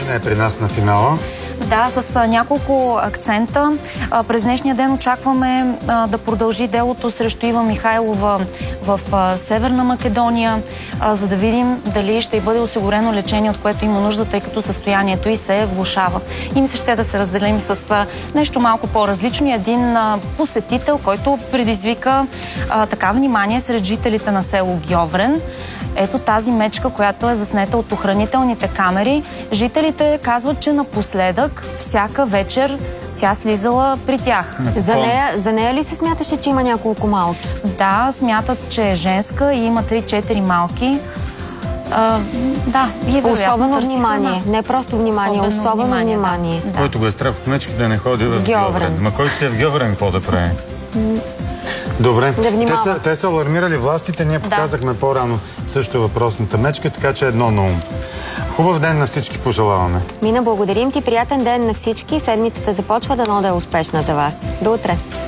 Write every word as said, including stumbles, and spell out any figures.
наистина е при нас на финала. Да, с а, няколко акцента. А, през днешния ден очакваме а, да продължи делото срещу Ива Михайлова в а, Северна Македония, а, за да видим дали ще й бъде осигурено лечение, от което има нужда, тъй като състоянието й се влошава. И ми се ще да се разделим с а, нещо малко по-различно. Един а, посетител, който предизвика а, така внимание сред жителите на село Гьоврен. Ето тази мечка, която е заснета от охранителните камери. Жителите казват, че напоследък всяка вечер тя слизала при тях. За нея, за нея ли се смяташе, че има няколко малки? Да, смятат, че е женска и има три-четири малки. А, да, и особено внимание. Не просто внимание, особено, особено внимание. внимание. Да. Който го е страх от мечки да не ходи в Гьоврен. Ма който си е в Гьоврен, какво да прави? Добре. Те са, те са алармирали властите, ние показахме да. по-рано също въпросната мечка, така че едно на ум. Хубав ден на всички пожелаваме. Мина, благодарим ти, приятен ден на всички. Седмицата започва, дано да е успешна за вас. До утре!